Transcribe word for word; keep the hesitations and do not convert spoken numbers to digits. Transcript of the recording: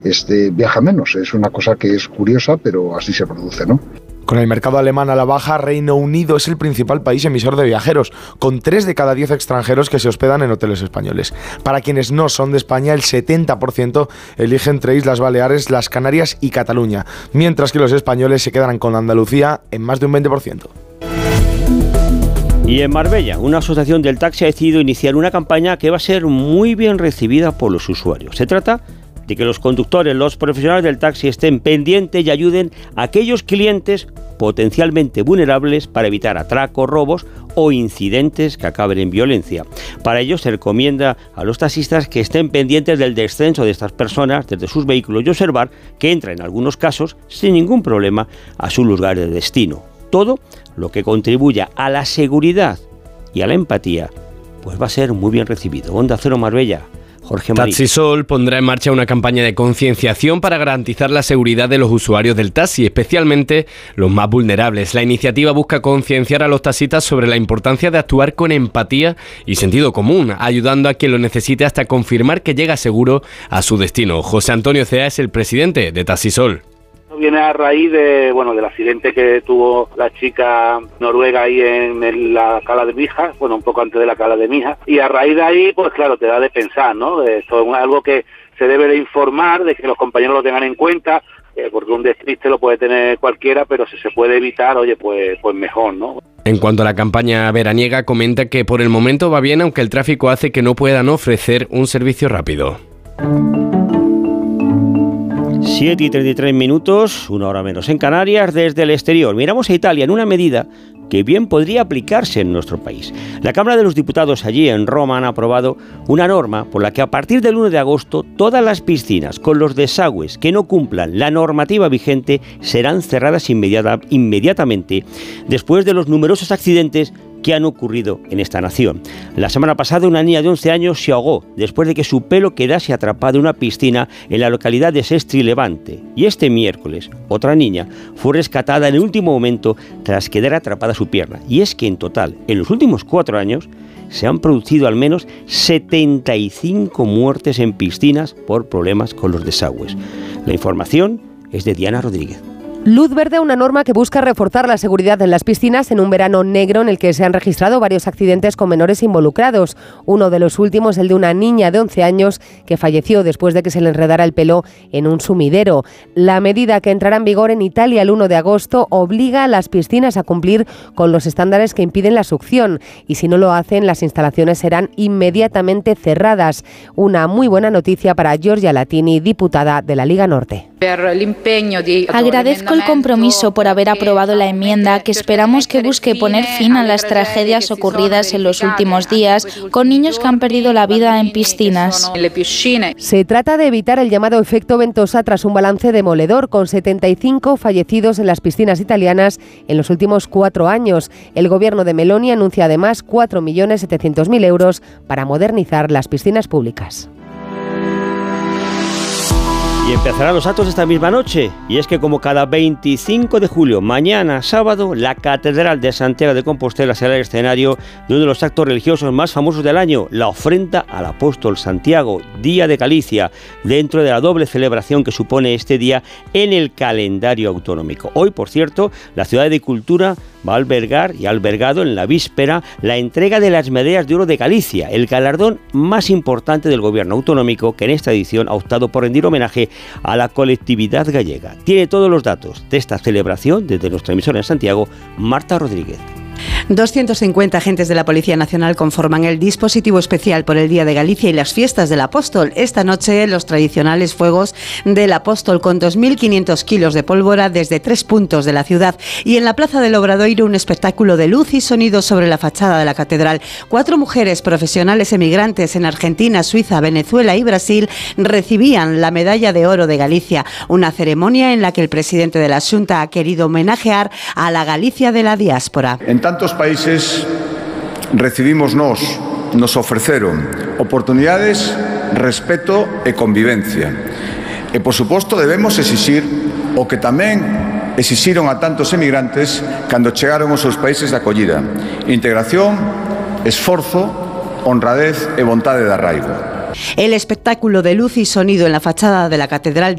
este, viaja menos. Es una cosa que es curiosa, pero así se produce, ¿no? Con el mercado alemán a la baja, Reino Unido es el principal país emisor de viajeros, con tres de cada diez extranjeros que se hospedan en hoteles españoles. Para quienes no son de España, el setenta por ciento elige entre Islas Baleares, las Canarias y Cataluña, mientras que los españoles se quedan con Andalucía en más de un veinte por ciento. Y en Marbella, una asociación del taxi ha decidido iniciar una campaña que va a ser muy bien recibida por los usuarios. Se trata de que los conductores, los profesionales del taxi estén pendientes y ayuden a aquellos clientes potencialmente vulnerables para evitar atracos, robos o incidentes que acaben en violencia. Para ello se recomienda a los taxistas que estén pendientes del descenso de estas personas desde sus vehículos y observar que entran en algunos casos sin ningún problema a su lugar de destino. Todo lo que contribuya a la seguridad y a la empatía pues va a ser muy bien recibido. Onda Cero Marbella. Jorge Marín. Taxisol pondrá en marcha una campaña de concienciación para garantizar la seguridad de los usuarios del taxi, especialmente los más vulnerables. La iniciativa busca concienciar a los taxistas sobre la importancia de actuar con empatía y sentido común, ayudando a quien lo necesite hasta confirmar que llega seguro a su destino. José Antonio Cea es el presidente de Taxisol. Viene a raíz de bueno del accidente que tuvo la chica noruega ahí en, en la cala de Mijas, bueno, un poco antes de la cala de Mijas, y a raíz de ahí, pues claro, te da de pensar, ¿no? Esto es algo que se debe de informar, de que los compañeros lo tengan en cuenta, eh, porque un despiste lo puede tener cualquiera, pero si se puede evitar, oye, pues, pues mejor, ¿no? En cuanto a la campaña veraniega, comenta que por el momento va bien, aunque el tráfico hace que no puedan ofrecer un servicio rápido. siete y treinta y tres minutos, una hora menos en Canarias, desde el exterior. Miramos a Italia en una medida que bien podría aplicarse en nuestro país. La Cámara de los Diputados allí en Roma han aprobado una norma por la que a partir del uno de agosto todas las piscinas con los desagües que no cumplan la normativa vigente serán cerradas inmediata, inmediatamente después de los numerosos accidentes que han ocurrido en esta nación. La semana pasada una niña de once años se ahogó después de que su pelo quedase atrapado en una piscina en la localidad de Sestri Levante. Y este miércoles, otra niña fue rescatada en el último momento tras quedar atrapada su pierna. Y es que en total, en los últimos cuatro años, se han producido al menos setenta y cinco muertes en piscinas por problemas con los desagües. La información es de Diana Rodríguez. Luz verde a una norma que busca reforzar la seguridad en las piscinas en un verano negro en el que se han registrado varios accidentes con menores involucrados. Uno de los últimos, el de una niña de once años que falleció después de que se le enredara el pelo en un sumidero. La medida, que entrará en vigor en Italia el uno de agosto, obliga a las piscinas a cumplir con los estándares que impiden la succión y si no lo hacen, las instalaciones serán inmediatamente cerradas. Una muy buena noticia para Giorgia Latini, diputada de la Liga Norte. Agradezco el compromiso por haber aprobado la enmienda que esperamos que busque poner fin a las tragedias ocurridas en los últimos días con niños que han perdido la vida en piscinas. Se trata de evitar el llamado efecto ventosa tras un balance demoledor, con setenta y cinco fallecidos en las piscinas italianas en los últimos cuatro años. El gobierno de Meloni anuncia además cuatro millones setecientos mil euros para modernizar las piscinas públicas. Y empezarán los actos esta misma noche, y es que como cada veinticinco de julio, mañana sábado, la Catedral de Santiago de Compostela será el escenario de uno de los actos religiosos más famosos del año, la ofrenda al apóstol Santiago, Día de Galicia, dentro de la doble celebración que supone este día en el calendario autonómico. Hoy, por cierto, la Ciudad de Cultura va a albergar y ha albergado en la víspera la entrega de las Medallas de Oro de Galicia, el galardón más importante del gobierno autonómico, que en esta edición ha optado por rendir homenaje a la colectividad gallega. Tiene todos los datos de esta celebración desde nuestra emisora en Santiago, Marta Rodríguez. doscientos cincuenta agentes de la Policía Nacional conforman el dispositivo especial por el Día de Galicia y las fiestas del Apóstol. Esta noche los tradicionales fuegos del Apóstol con dos mil quinientos kilos de pólvora desde tres puntos de la ciudad, y en la Plaza del Obradoiro un espectáculo de luz y sonido sobre la fachada de la catedral. Cuatro mujeres profesionales emigrantes en Argentina, Suiza, Venezuela y Brasil recibían la Medalla de Oro de Galicia, una ceremonia en la que el presidente de la Xunta ha querido homenajear a la Galicia de la diáspora. En tantos países recibimos nos, nos ofreceron oportunidades, respeto e convivencia. E, por suposto, debemos exixir o que tamén exixiron a tantos emigrantes cando chegaron aos seus países de acollida: integración, esforzo, honradez e vontade de arraigo. El espectáculo de luz y sonido en la fachada de la catedral